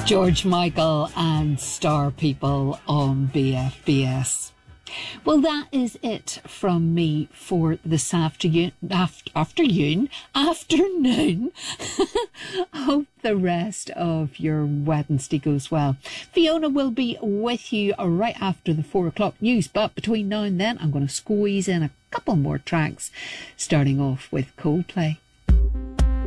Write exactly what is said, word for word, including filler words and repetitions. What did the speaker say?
George Michael and Star People on B F B S. Well, that is it from me for this afternoon. After, afternoon? Afternoon. Hope the rest of your Wednesday goes well. Fiona will be with you right after the four o'clock news, but between now and then, I'm going to squeeze in a couple more tracks, starting off with Coldplay.